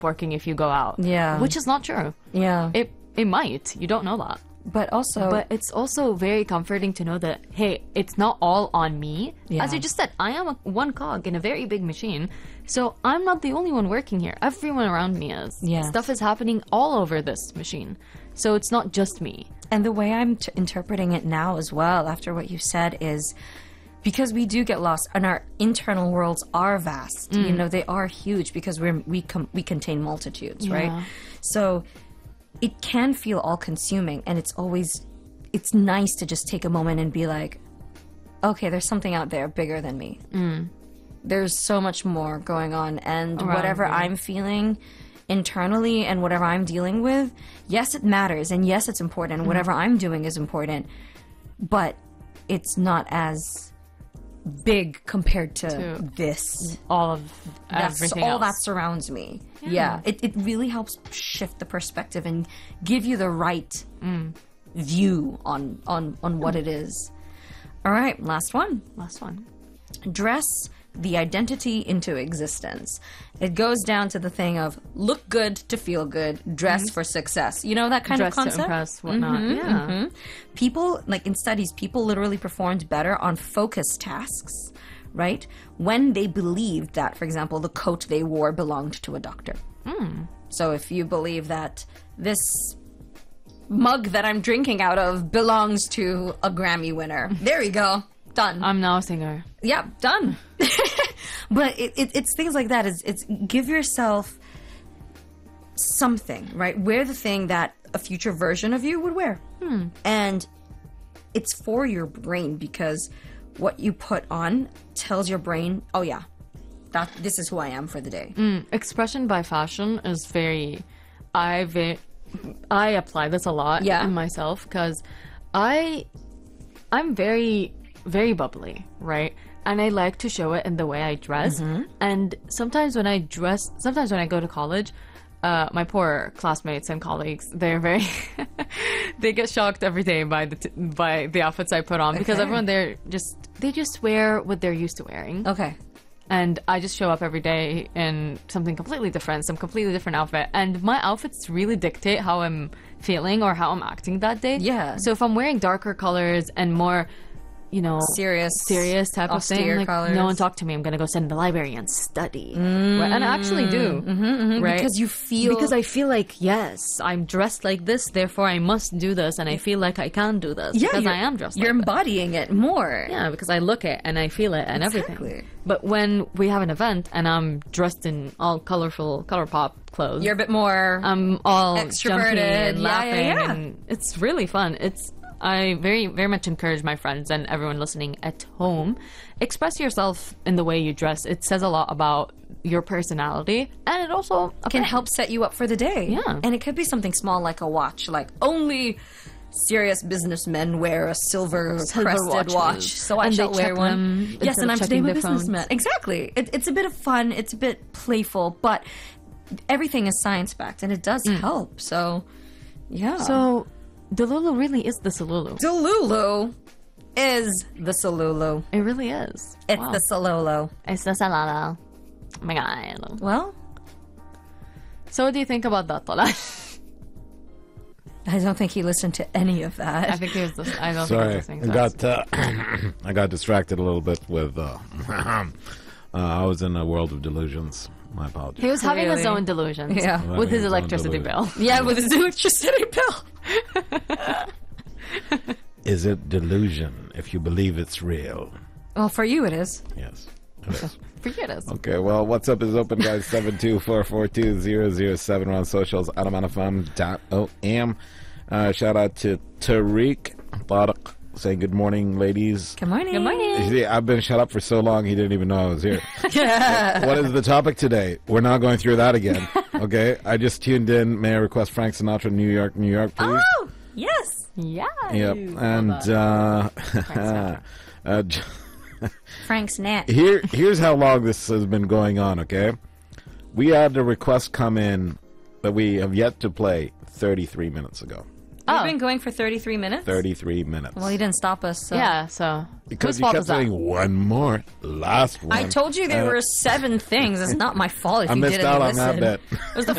working if you go out. Yeah. Which is not true. Yeah. It might. You don't know that. But it's also very comforting to know that, hey, it's not all on me. Yeah. As you just said, I am one cog in a very big machine. So I'm not the only one working here. Everyone around me is. Yeah. Stuff is happening all over this machine. So it's not just me. And the way I'm interpreting it now as well, after what you said, is because we do get lost and our internal worlds are vast. You know, they are huge because we contain multitudes, right? So it can feel all-consuming, and it's nice to just take a moment and be like, okay, there's something out there bigger than me. There's so much more going on, and whatever I'm feeling internally and whatever I'm dealing with, yes, it matters, and yes, it's important, and whatever I'm doing is important, but it's not as big compared to this. All of everything all else. that surrounds me. Yeah. It really helps shift the perspective and give you the right view on what it is. All right, last one. Last one. Dress the identity into existence. It goes down to the thing of look good to feel good, dress for success. You know that kind Dress of concept? to impress, whatnot. People, like in studies, people literally performed better on focused tasks, right? When they believed that, for example, the coat they wore belonged to a doctor. So if you believe that this mug that I'm drinking out of belongs to a Grammy winner, there you go. Done. I'm now a singer. Yeah, done. But it's things like that. It's give yourself something, right? Wear the thing that a future version of you would wear. And it's for your brain, because what you put on tells your brain, oh yeah, this is who I am for the day. Expression by fashion is I apply this a lot in myself, because I'm very, very bubbly, right? And I like to show it in the way I dress. And sometimes when I go to college, my poor classmates and colleagues, they're very they get shocked every day by the outfits I put on, because everyone there they just wear what they're used to wearing. Okay. And I just show up every day in something completely different, some completely different outfit. And my outfits really dictate how I'm feeling or how I'm acting that day. Yeah. So if I'm wearing darker colors and more, serious type of thing, like, colors. no one talk to me, I'm gonna go sit in the library and study, right? And I actually do, right? Because I feel like, yes, I'm dressed like this, therefore I must do this, and I feel like I can do this because I am dressed. You're like embodying it more. Yeah, because I look it and I feel it and everything. But when we have an event and I'm dressed in all colorful, color pop clothes, You're a bit more. I'm all extroverted jumpy and laughing, yeah. and it's really fun. I very, very much encourage my friends and everyone listening at home, express yourself in the way you dress. It says a lot about your personality, and it also can help set you up for the day. Yeah. And it could be something small like a watch, like only serious businessmen wear a silver crested watch, so I shall wear one. Yes, and I'm today a businessman. Exactly. It's a bit of fun, it's a bit playful, but everything is science-backed, and it does help, so yeah. So Delulu really is the Salulu. Delulu is the Salulu. It really is. It's the Salolo. It's the Salala. Oh my god. Well, so what do you think about that, Tola? I don't think he listened to any of that. I think he was. I don't Sorry, think he was listening. I got distracted a little bit with. I was in a world of delusions. My apologies. He was having his own delusions. Yeah. With his electricity bill. Yeah, with his electricity bill. Is it delusion if you believe it's real? Well, for you it is. Yes. It is. For you it is. Okay, well, what's up is open, guys. 724420071 on socials. AdamAnafam.om. Shout out to Tariq Barak saying good morning, ladies. Good morning. Good morning. See, I've been shut up for so long, he didn't even know I was here. What is the topic today? We're not going through that again. Okay, I just tuned in. May I request Frank Sinatra, New York, New York, please? Oh, yes. Yeah. Yep. And Frank's net. here's how long this has been going on, okay? We had a request come in that we have yet to play 33 minutes ago. We've been going for 33 minutes? 33 minutes. Well, he didn't stop us, so. Yeah, so. Because whose you fault kept is that? saying one more, last one. I told you there were 7 things. It's not my fault if I you missed didn't out on listen. that bit. It was the